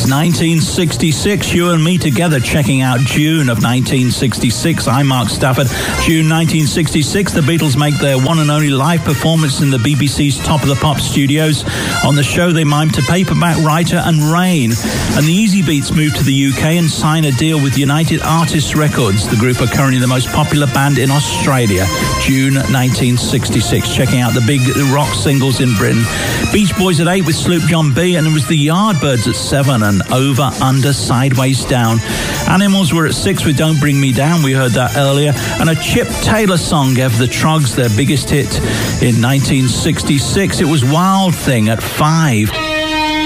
It's 1966, you and me together checking out June of 1966. I'm Mark Stafford. June 1966, the Beatles make their one and only live performance in the BBC's Top of the Pops studios. On the show, they mime to Paperback Writer and Rain. And the Easy Beats move to the UK and sign a deal with United Artists Records. The group are currently the most popular band in Australia. June 1966, checking out the big rock singles in Britain. Beach Boys at 8 with Sloop John B, and it was the Yardbirds at 7 and Over, Under, Sideways Down. Animals were at 6 with Don't Bring Me Down, we heard that earlier, and a Chip Taylor song gave the Troggs their biggest hit in 1966. It was Wild Thing at 5.